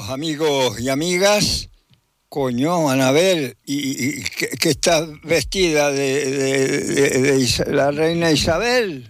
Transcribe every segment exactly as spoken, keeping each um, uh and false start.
los amigos y amigas. Coño, Anabel, ¿y, y qué, qué estás vestida de, de, de, de Isa, la reina Isabel?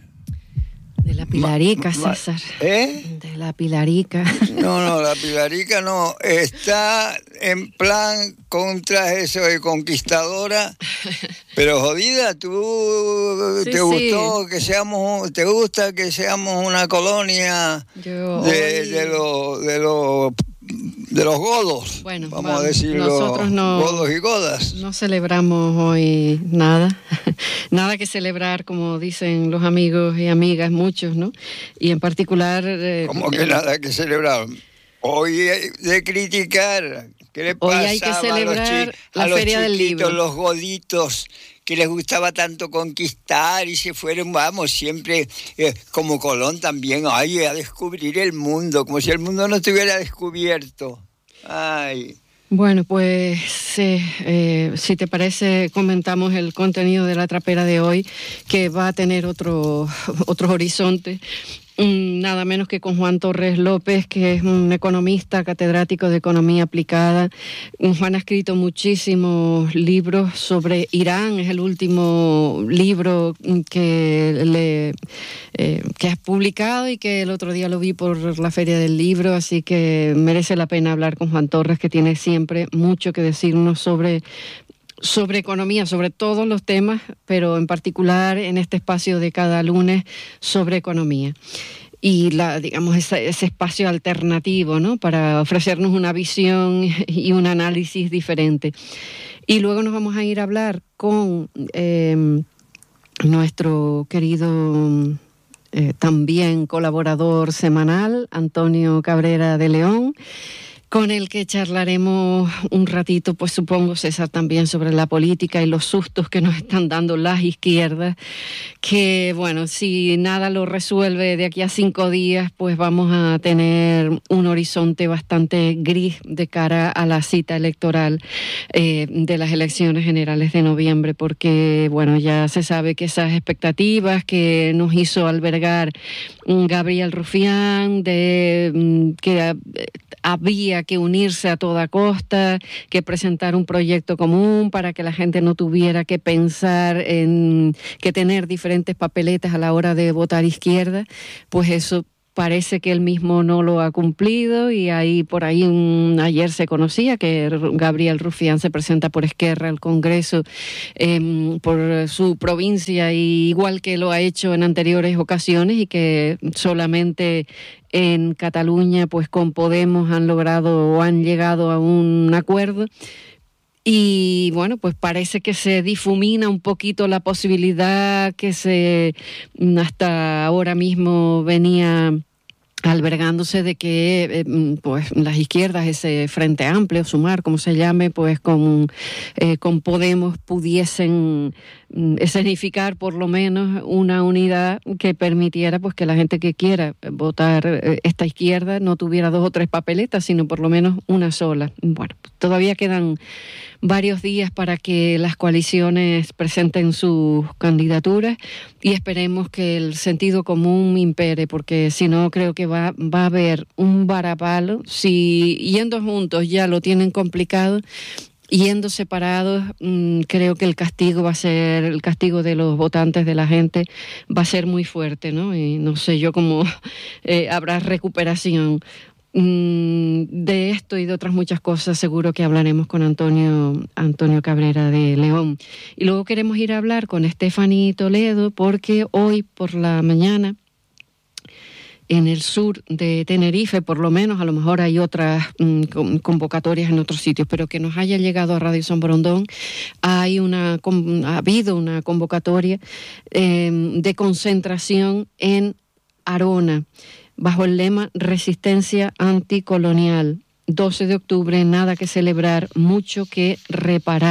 De la Pilarica, ma, ma, César. ¿Eh? De la Pilarica. No, no, la Pilarica no. Está en plan contra eso de conquistadora. Pero jodida, ¿tú sí, te gustó sí. que seamos, te gusta que seamos una colonia Yo de, hoy... de los de los de los godos? Bueno, vamos vamos, a decir nosotros los no, godos y godas. No celebramos hoy nada, nada que celebrar, como dicen los amigos y amigas, muchos, ¿no? Y en particular... Eh, ¿Cómo que nada que celebrar? Hoy de criticar. ¿Qué le hoy pasa hay que celebrar a los, chi- la a los Feria del Libro. Los goditos, que les gustaba tanto conquistar y se fueron, vamos, siempre eh, como Colón también, ay, a descubrir el mundo, como si el mundo no estuviera descubierto. Ay... Bueno, pues eh, eh, si te parece, comentamos el contenido de la trapera de hoy, que va a tener otro, otros horizontes. Nada menos que con Juan Torres López, que es un economista, catedrático de economía aplicada. Juan ha escrito muchísimos libros sobre Irán, es el último libro que, le, eh, que has publicado y que el otro día lo vi por la Feria del Libro, así que merece la pena hablar con Juan Torres, que tiene siempre mucho que decirnos sobre... sobre economía, sobre todos los temas, pero en particular en este espacio de cada lunes sobre economía. Y la, digamos, ese, ese espacio alternativo, ¿no? Para ofrecernos una visión y un análisis diferente. Y luego nos vamos a ir a hablar con eh, nuestro querido eh, también colaborador semanal, Antonio Cabrera de León, con el que charlaremos un ratito, pues supongo, César, también sobre la política y los sustos que nos están dando las izquierdas, que, bueno, si nada lo resuelve de aquí a cinco días, pues vamos a tener un horizonte bastante gris de cara a la cita electoral eh, de las elecciones generales de noviembre, porque, bueno, ya se sabe que esas expectativas que nos hizo albergar Gabriel Rufián, de que había que unirse a toda costa, que presentar un proyecto común para que la gente no tuviera que pensar en que tener diferentes papeletas a la hora de votar izquierda, pues eso parece que él mismo no lo ha cumplido y ahí por ahí un, ayer se conocía que Gabriel Rufián se presenta por Esquerra al Congreso eh, por su provincia, y igual que lo ha hecho en anteriores ocasiones, y que solamente en Cataluña pues con Podemos han logrado o han llegado a un acuerdo. Y bueno, pues parece que se difumina un poquito la posibilidad que se hasta ahora mismo venía albergándose de que eh, pues las izquierdas, ese Frente Amplio, Sumar, como se llame, pues con, eh, con Podemos pudiesen mm, escenificar por lo menos una unidad que permitiera pues que la gente que quiera votar eh, esta izquierda no tuviera dos o tres papeletas, sino por lo menos una sola. Bueno, todavía quedan varios días para que las coaliciones presenten sus candidaturas y esperemos que el sentido común impere, porque si no creo que va, va a haber un varapalo. Si yendo juntos ya lo tienen complicado, yendo separados, mmm, creo que el castigo va a ser, el castigo de los votantes, de la gente, va a ser muy fuerte, ¿no? Y no sé yo cómo eh, habrá recuperación. De esto y de otras muchas cosas seguro que hablaremos con Antonio, Antonio Cabrera de León. Y luego queremos ir a hablar con Stephanie Toledo, porque hoy por la mañana en el sur de Tenerife, por lo menos, a lo mejor hay otras mmm, convocatorias en otros sitios, pero que nos haya llegado a Radio San Borondón, hay una, ha habido una convocatoria eh, de concentración en Arona, bajo el lema Resistencia Anticolonial. doce de octubre, nada que celebrar, mucho que reparar.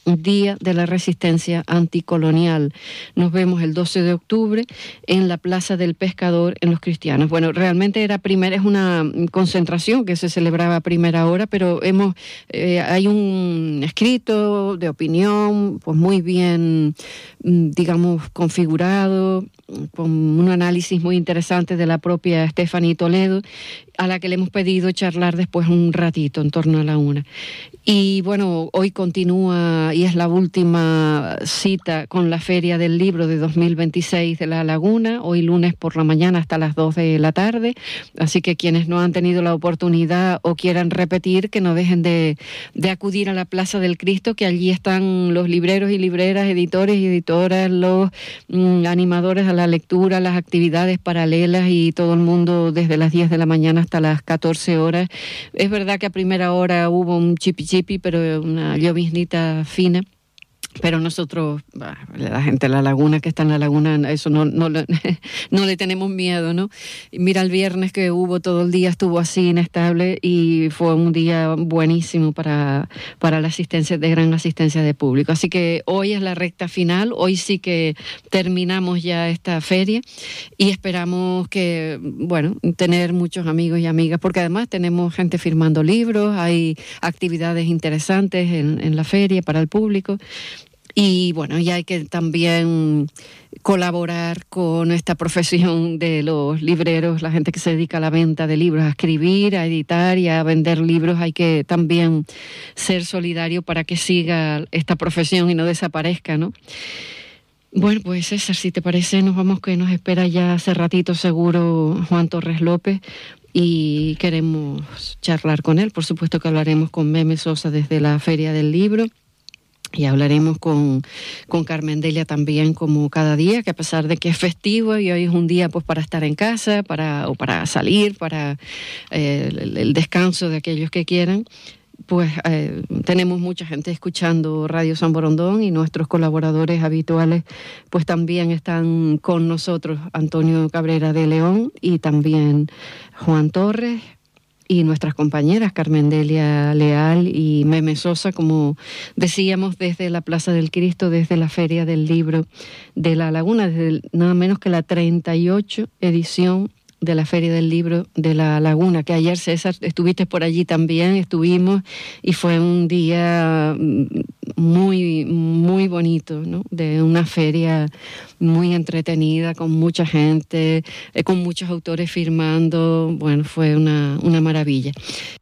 Día de la Resistencia Anticolonial. Nos vemos el doce de octubre en la Plaza del Pescador en Los Cristianos. Bueno, realmente era primera, es una concentración que se celebraba a primera hora, pero hemos eh, hay un escrito de opinión, pues muy bien, digamos, configurado, con un análisis muy interesante de la propia Stephanie Toledo, a la que le hemos pedido charlar después un ratito, en torno a la una. Y bueno, hoy continúa y es la última cita con la Feria del Libro de dos mil veintiséis de La Laguna, hoy lunes por la mañana hasta las dos de la tarde, así que quienes no han tenido la oportunidad o quieran repetir, que no dejen de, de acudir a la Plaza del Cristo, que allí están los libreros y libreras, editores y editoras, los mm, animadores a la lectura, las actividades paralelas y todo el mundo desde las diez de la mañana hasta las catorce horas. Es verdad que a primera hora hubo un chipi chipi, pero una lloviznita fina. Pero nosotros, la gente de La Laguna que está en La Laguna, eso no, no, no le tenemos miedo, ¿no? Mira, el viernes que hubo todo el día estuvo así inestable y fue un día buenísimo para, para la asistencia, de gran asistencia de público. Así que hoy es la recta final, hoy sí que terminamos ya esta feria y esperamos que, bueno, tener muchos amigos y amigas, porque además tenemos gente firmando libros, hay actividades interesantes en, en la feria para el público. Y bueno, y hay que también colaborar con esta profesión de los libreros, la gente que se dedica a la venta de libros, a escribir, a editar y a vender libros. Hay que también ser solidario para que siga esta profesión y no desaparezca, ¿no? Bueno, pues César, si te parece, nos vamos, que nos espera ya hace ratito seguro Juan Torres López y queremos charlar con él. Por supuesto que hablaremos con Meme Sosa desde la Feria del Libro. Y hablaremos con, con Carmen Delia también, como cada día, que a pesar de que es festivo y hoy es un día pues para estar en casa, para o para salir, para eh, el, el descanso de aquellos que quieran, pues eh, tenemos mucha gente escuchando Radio San Borondón y nuestros colaboradores habituales pues también están con nosotros, Antonio Cabrera de León y también Juan Torres, y nuestras compañeras Carmen Delia Leal y Meme Sosa, como decíamos, desde la Plaza del Cristo, desde la Feria del Libro de La Laguna, desde el, nada menos que la treinta y ocho edición de la Feria del Libro de La Laguna, que ayer, César, estuviste por allí también, estuvimos, y fue un día muy, muy bonito, ¿no? De una feria muy entretenida, con mucha gente, eh, con muchos autores firmando. Bueno, fue una, una maravilla.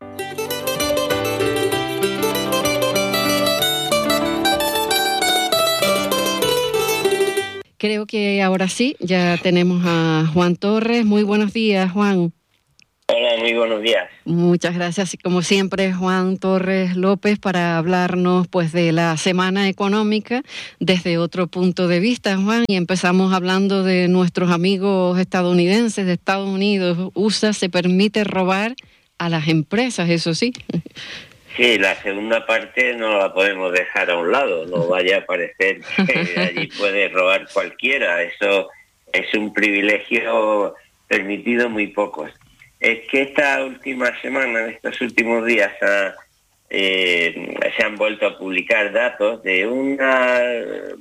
Creo que ahora sí, ya tenemos a Juan Torres. Muy buenos días, Juan. Hola, muy buenos días. Muchas gracias. Como siempre, Juan Torres López, para hablarnos pues de la semana económica desde otro punto de vista, Juan. Y empezamos hablando de nuestros amigos estadounidenses, de Estados Unidos. U S A se permite robar a las empresas, eso sí. Sí, la segunda parte no la podemos dejar a un lado, no vaya a parecer que allí puede robar cualquiera, eso es un privilegio permitido muy pocos. Es que esta última semana, estos últimos días, ha, eh, se han vuelto a publicar datos de una, eh,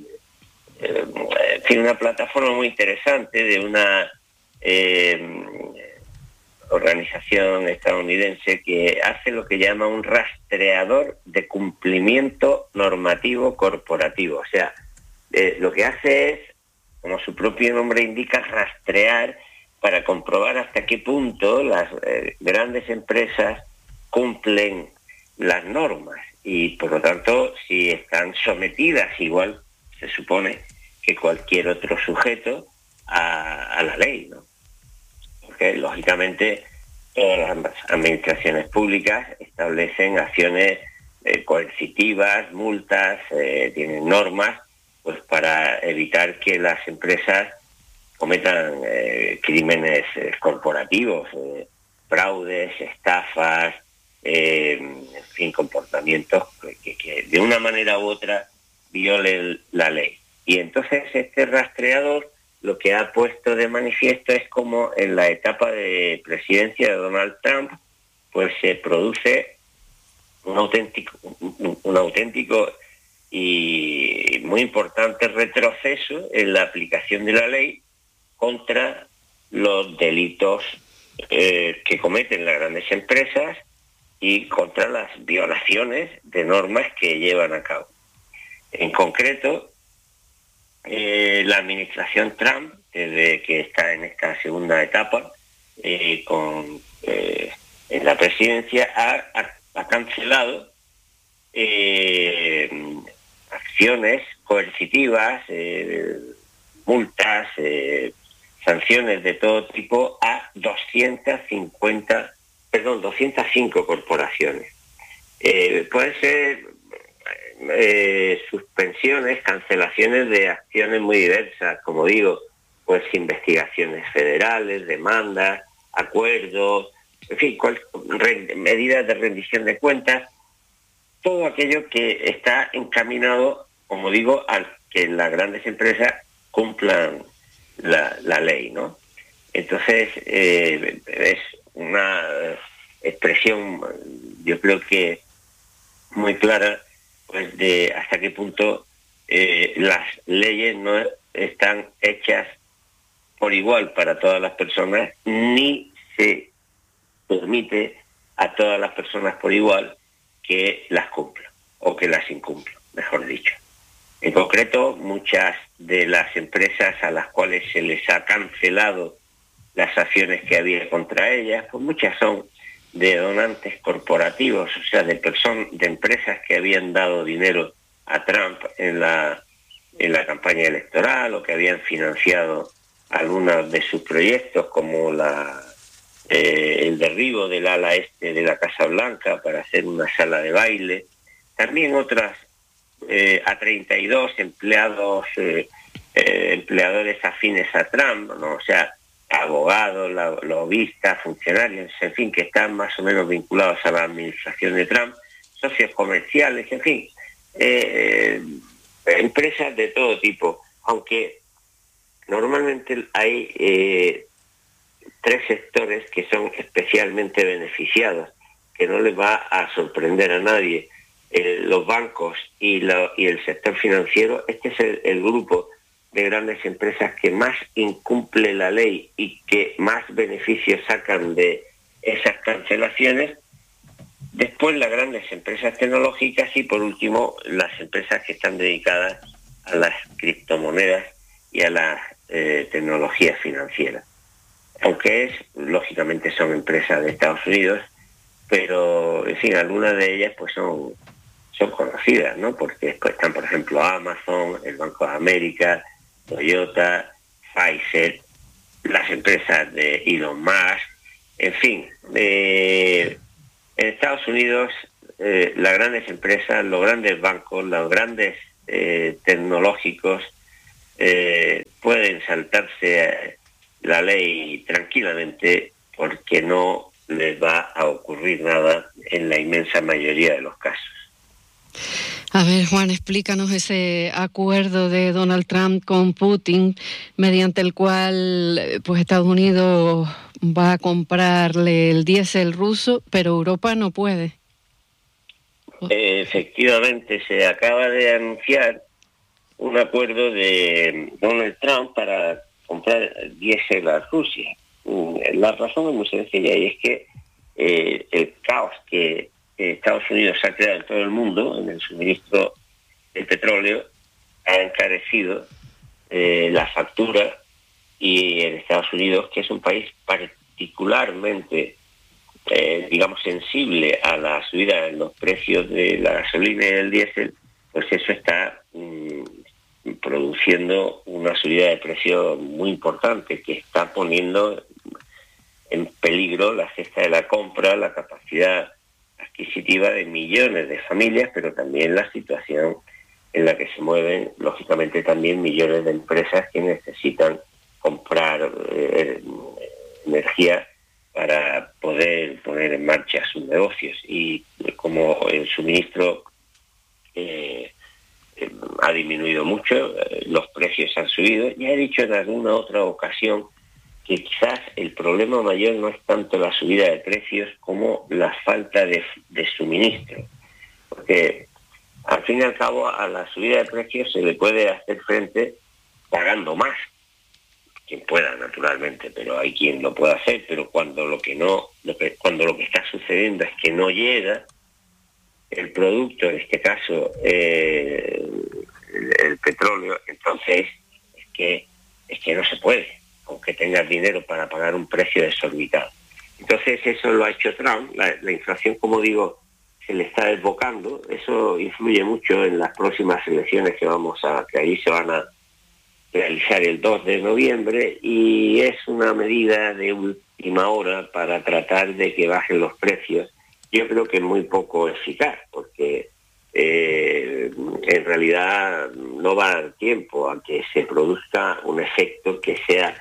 en fin, una plataforma muy interesante, de una eh, organización estadounidense que hace lo que llama un rastreador de cumplimiento normativo corporativo. O sea, eh, lo que hace es, como su propio nombre indica, rastrear para comprobar hasta qué punto las eh, grandes empresas cumplen las normas y, por lo tanto, si están sometidas, igual se supone que cualquier otro sujeto, a, a la ley, ¿no? Porque, lógicamente, todas las administraciones públicas establecen acciones eh, coercitivas, multas, eh, tienen normas pues para evitar que las empresas cometan eh, crímenes eh, corporativos, eh, fraudes, estafas, eh, en fin, comportamientos que, que de una manera u otra violen la ley. Y entonces este rastreador lo que ha puesto de manifiesto es como en la etapa de presidencia de Donald Trump, pues se produce un auténtico, un, un auténtico y muy importante retroceso en la aplicación de la ley contra los delitos eh, que cometen las grandes empresas y contra las violaciones de normas que llevan a cabo. En concreto, eh, la administración Trump, desde que está en esta segunda etapa eh, con, eh, en la presidencia, ha, ha, ha cancelado eh, acciones coercitivas, eh, multas, eh, sanciones de todo tipo a doscientas cincuenta, perdón, doscientas cinco corporaciones. Eh, pueden ser eh, suspensiones, cancelaciones de acciones muy diversas, como digo, pues investigaciones federales, demandas, acuerdos, en fin, cual, re, medidas de rendición de cuentas, todo aquello que está encaminado, como digo, a que las grandes empresas cumplan la, la ley, ¿no? Entonces, eh, es una expresión, yo creo que muy clara, pues de hasta qué punto eh, las leyes no están hechas por igual para todas las personas, ni se permite a todas las personas por igual que las cumplan, o que las incumplan, mejor dicho. En concreto, muchas de las empresas a las cuales se les ha cancelado las acciones que había contra ellas, pues muchas son de donantes corporativos, o sea, de personas, de empresas que habían dado dinero a Trump en la, en la campaña electoral, o que habían financiado algunos de sus proyectos, como la Eh, el derribo del ala este de la Casa Blanca para hacer una sala de baile. También otras eh, a treinta y dos empleados, eh, eh, empleadores afines a Trump, ¿no? O sea, abogados, lobistas, funcionarios, en fin, que están más o menos vinculados a la administración de Trump, socios comerciales, en fin, eh, empresas de todo tipo, aunque normalmente hay eh, tres sectores que son especialmente beneficiados, que no les va a sorprender a nadie, eh, los bancos y, lo, y el sector financiero. Este es el, el grupo de grandes empresas que más incumple la ley y que más beneficios sacan de esas cancelaciones. Después las grandes empresas tecnológicas y por último las empresas que están dedicadas a las criptomonedas y a las eh, tecnologías financieras. Aunque es, lógicamente son empresas de Estados Unidos, pero, en fin, algunas de ellas pues son, son conocidas, ¿no? Porque después están, por ejemplo, Amazon, el Banco de América, Toyota, Pfizer, las empresas de Elon Musk, en fin. Eh, en Estados Unidos, eh, las grandes empresas, los grandes bancos, los grandes eh, tecnológicos eh, pueden saltarse a la ley tranquilamente porque no les va a ocurrir nada en la inmensa mayoría de los casos. A ver, Juan, explícanos ese acuerdo de Donald Trump con Putin, mediante el cual pues Estados Unidos va a comprarle el diésel ruso, pero Europa no puede. Eh, efectivamente, se acaba de anunciar un acuerdo de Donald Trump para comprar diésel a Rusia. La razón es muy sencilla, y es que eh, el caos que Estados Unidos ha creado en todo el mundo en el suministro de petróleo ha encarecido eh, la factura, y en Estados Unidos, que es un país particularmente eh, digamos sensible a la subida en los precios de la gasolina y del diésel, pues eso está mmm, produciendo una subida de precio muy importante que está poniendo en peligro la cesta de la compra, la capacidad adquisitiva de millones de familias, pero también la situación en la que se mueven, lógicamente, también millones de empresas que necesitan comprar eh, energía para poder poner en marcha sus negocios. Y como el suministro eh, ha disminuido mucho, los precios han subido. Ya he dicho en alguna otra ocasión que quizás el problema mayor no es tanto la subida de precios como la falta de, de suministro, porque al fin y al cabo a la subida de precios se le puede hacer frente pagando más, quien pueda naturalmente, pero hay quien lo pueda hacer, pero cuando lo que no, lo que, cuando lo que está sucediendo es que no llega el producto, en este caso eh, el, el petróleo, entonces es que es que no se puede, aunque tengas dinero para pagar un precio desorbitado. Entonces eso lo ha hecho Trump, la, la inflación, como digo, se le está desbocando, eso influye mucho en las próximas elecciones que vamos a, que ahí se van a realizar el dos de noviembre, y es una medida de última hora para tratar de que bajen los precios. Yo creo que es muy poco eficaz, porque eh, en realidad no va a dar tiempo a que se produzca un efecto que sea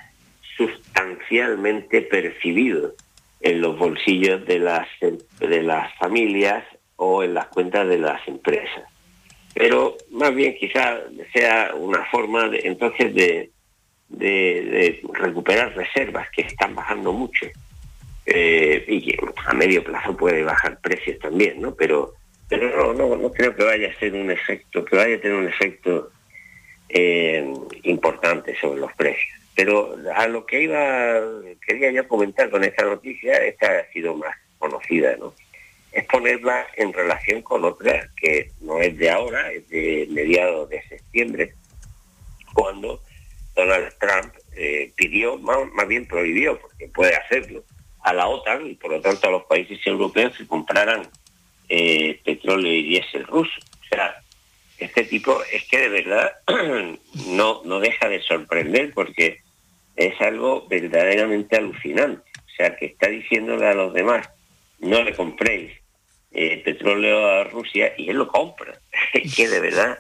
sustancialmente percibido en los bolsillos de las, de las familias o en las cuentas de las empresas. Pero más bien quizá sea una forma de, entonces de, de, de recuperar reservas que están bajando mucho, eh, y que a medio plazo puede bajar precios también, ¿no? Pero pero no no no creo que vaya a ser un efecto, que vaya a tener un efecto eh, importante sobre los precios. Pero a lo que iba, quería yo comentar con esta noticia, esta ha sido más conocida, ¿no? Es ponerla en relación con otra que no es de ahora, es de mediados de septiembre, cuando Donald Trump eh, pidió, más, más bien prohibió, porque puede hacerlo, a la OTAN y por lo tanto a los países europeos que compraran eh, petróleo y diésel ruso. O sea, este tipo es que de verdad no, no deja de sorprender, porque es algo verdaderamente alucinante. O sea, que está diciéndole a los demás, no le compréis eh, petróleo a Rusia, y él lo compra. Es que de verdad,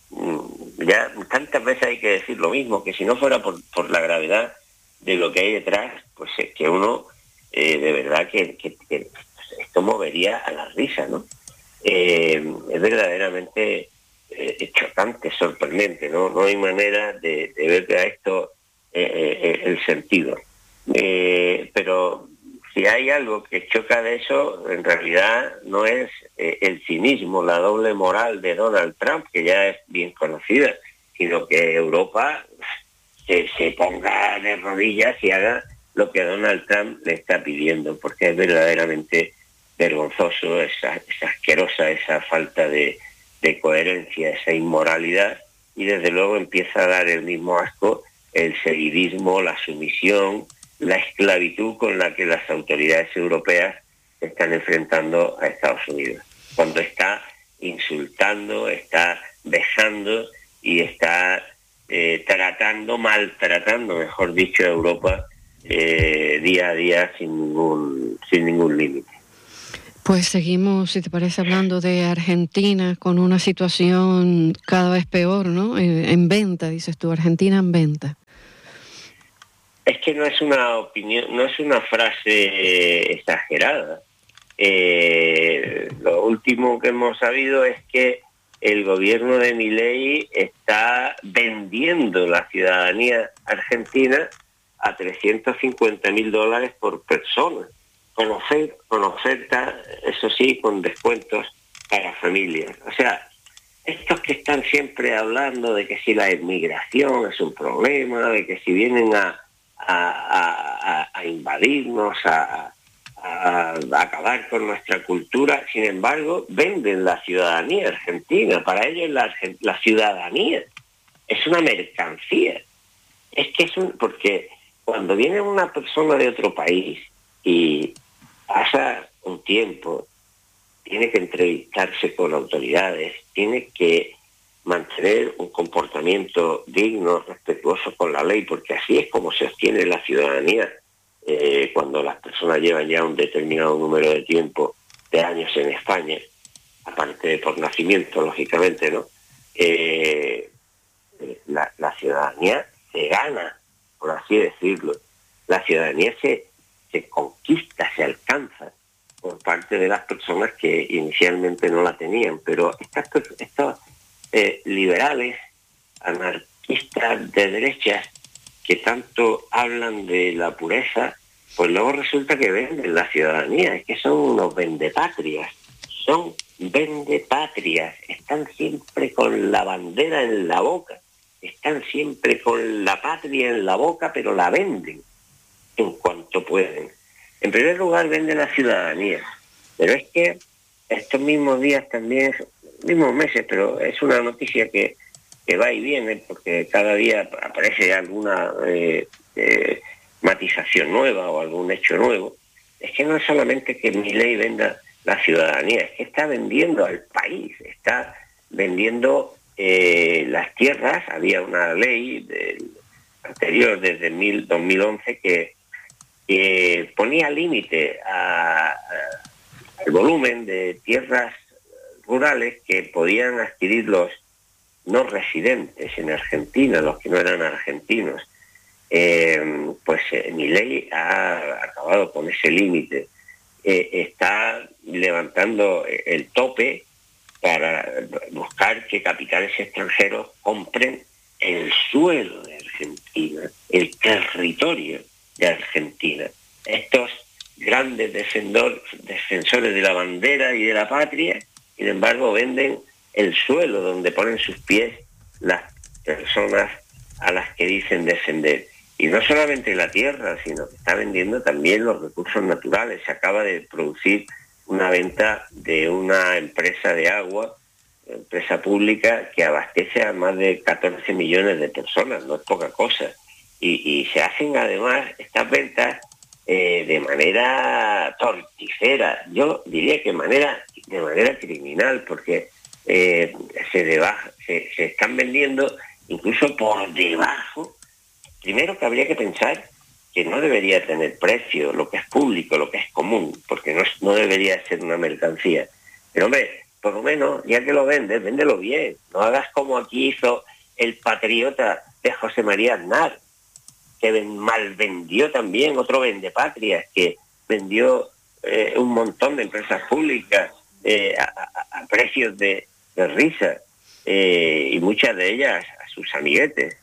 ya tantas veces hay que decir lo mismo, que si no fuera por, por la gravedad de lo que hay detrás, pues es que uno eh, de verdad que, que, que esto movería a la risa, ¿no? Eh, es verdaderamente eh, chocante, sorprendente, ¿no? No hay manera de, de ver a esto eh, eh, el sentido. Eh, pero si hay algo que choca de eso, en realidad no es eh, el cinismo, la doble moral de Donald Trump, que ya es bien conocida, sino que Europa se, se ponga de rodillas y haga lo que Donald Trump le está pidiendo, porque es verdaderamente vergonzoso, esa, esa asquerosa, esa falta de, de coherencia, esa inmoralidad, y desde luego empieza a dar el mismo asco el seguidismo, la sumisión, la esclavitud con la que las autoridades europeas están enfrentando a Estados Unidos, cuando está insultando, está vejando y está eh, tratando, maltratando, mejor dicho, a Europa eh, día a día sin ningún, sin ningún límite. Pues seguimos, si te parece, hablando de Argentina, con una situación cada vez peor, ¿no? En, en venta, dices tú, Argentina en venta. Es que no es una opinión, no es una frase exagerada. Eh, lo último que hemos sabido es que el gobierno de Milei está vendiendo la ciudadanía argentina a trescientos cincuenta mil dólares por persona, con, ofer- con oferta, eso sí, con descuentos para familias. O sea, estos que están siempre hablando de que si la inmigración es un problema, de que si vienen a A, a, a invadirnos, a, a, a acabar con nuestra cultura, sin embargo, venden la ciudadanía argentina. Para ellos la, la ciudadanía es una mercancía. Es que es un... Porque cuando viene una persona de otro país y pasa un tiempo, tiene que entrevistarse con autoridades, tiene que mantener un comportamiento digno, respetuoso con la ley, porque así es como se obtiene la ciudadanía eh, cuando las personas llevan ya un determinado número de tiempo, de años en España, aparte de por nacimiento, lógicamente, ¿no? Eh, la, la ciudadanía se gana, por así decirlo. La ciudadanía se, se conquista, se alcanza por parte de las personas que inicialmente no la tenían, pero estas estos Eh, liberales, anarquistas de derechas, que tanto hablan de la pureza, pues luego resulta que venden la ciudadanía. Es que son unos vendepatrias, son vende patrias, están siempre con la bandera en la boca, están siempre con la patria en la boca, pero la venden en cuanto pueden. En primer lugar, venden la ciudadanía, pero es que estos mismos días también, mismos meses, pero es una noticia que, que va y viene, porque cada día aparece alguna eh, eh, matización nueva o algún hecho nuevo. Es que no es solamente que Milei venda la ciudadanía, es que está vendiendo al país, está vendiendo eh, las tierras. Había una ley del anterior, desde el dos mil once, que, que ponía límite a, a, al volumen de tierras rurales que podían adquirir los no residentes en Argentina, los que no eran argentinos. Eh, pues eh, Milei ha acabado con ese límite. Eh, está levantando el tope para buscar que capitales extranjeros compren el suelo de Argentina, el territorio de Argentina. Estos grandes defensor, defensores de la bandera y de la patria, sin embargo, venden el suelo donde ponen sus pies las personas a las que dicen defender. Y no solamente la tierra, sino que está vendiendo también los recursos naturales. Se acaba de producir una venta de una empresa de agua, empresa pública, que abastece a más de catorce millones de personas, no es poca cosa. Y, y se hacen además estas ventas eh, de manera torticera, yo diría que manera, de manera criminal, porque eh, se, debaja, se, se están vendiendo incluso por debajo. Primero que habría que pensar que no debería tener precio lo que es público, lo que es común, porque no, no debería ser una mercancía. Pero hombre, por lo menos, ya que lo vendes, véndelo bien. No hagas como aquí hizo el patriota de José María Aznar, que mal vendió también, otro vendepatrias, que vendió eh, un montón de empresas públicas eh, a, a, a precios de, de risa, eh, y muchas de ellas a sus amiguetes.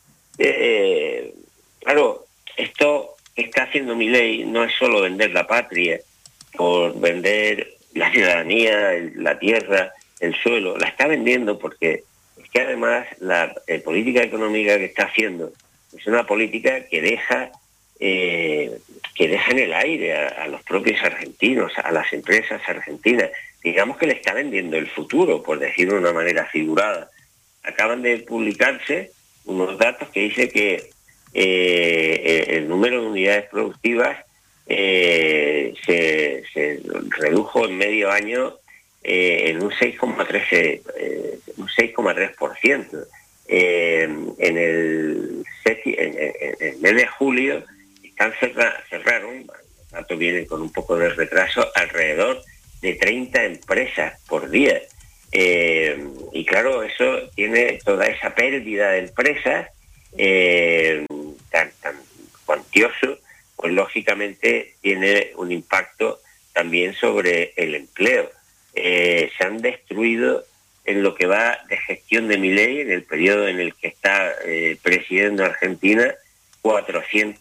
Eh, claro, esto que está haciendo Milei no es solo vender la patria por vender la ciudadanía, el, la tierra, el suelo, la está vendiendo porque es que además la eh, política económica que está haciendo es una política que deja eh, que deja en el aire a, a los propios argentinos, a las empresas argentinas. Digamos que le está vendiendo el futuro, por decirlo de una manera figurada. Acaban de publicarse unos datos que dice que eh, el número de unidades productivas eh, se, se redujo en medio año eh, en un seis coma tres por ciento. Eh, en, el, en, en el mes de julio están cerra, cerraron, los datos vienen con un poco de retraso, alrededor de treinta empresas por día. Eh, y claro, eso tiene toda esa pérdida de empresas eh, tan, tan cuantioso, pues lógicamente tiene un impacto también sobre el empleo. Eh, se han destruido en lo que va de gestión de Milei, en el periodo en el que está eh, presidiendo Argentina, cuatrocientos